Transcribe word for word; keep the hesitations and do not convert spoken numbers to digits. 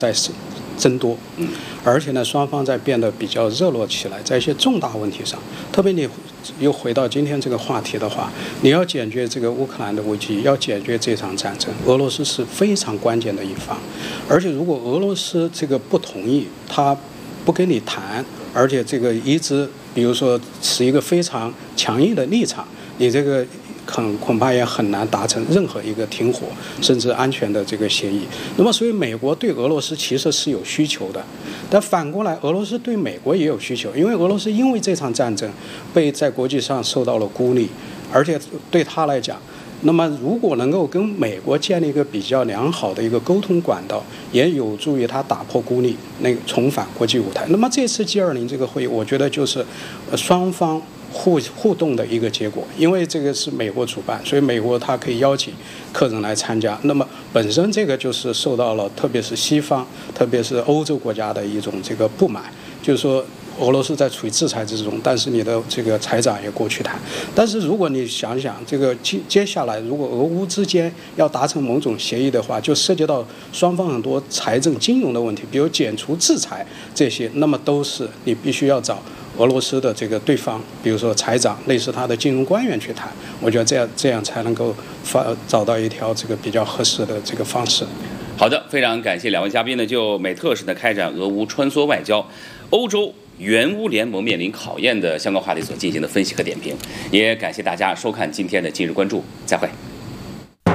在增多，嗯，而且呢，双方在变得比较热络起来，在一些重大问题上，特别你又回到今天这个话题的话，你要解决这个乌克兰的危机，要解决这场战争，俄罗斯是非常关键的一方，而且如果俄罗斯这个不同意，他不跟你谈，而且这个一直比如说持一个非常强硬的立场，你这个。恐恐怕也很难达成任何一个停火甚至安全的这个协议。那么，所以美国对俄罗斯其实是有需求的，但反过来，俄罗斯对美国也有需求，因为俄罗斯因为这场战争被在国际上受到了孤立，而且对他来讲，那么如果能够跟美国建立一个比较良好的一个沟通管道，也有助于他打破孤立，那个重返国际舞台。那么这次 G 二十 这个会议，我觉得就是双方。互互动的一个结果，因为这个是美国主办，所以美国它可以邀请客人来参加。那么本身这个就是受到了，特别是西方，特别是欧洲国家的一种这个不满，就是说俄罗斯在处于制裁之中，但是你的这个财长也过去谈。但是如果你想想，这个接接下来如果俄乌之间要达成某种协议的话，就涉及到双方很多财政金融的问题，比如减除制裁这些，那么都是你必须要找。俄罗斯的这个对方，比如说财长，类似他的金融官员去谈，我觉得这样这样才能够发找到一条这个比较合适的这个方式。 好的，非常感谢两位嘉宾呢，就美特式的开展俄乌穿梭外交、欧洲援乌联盟面临考验的相关话题所进行的分析和点评，也感谢大家收看今天的今日关注，再会。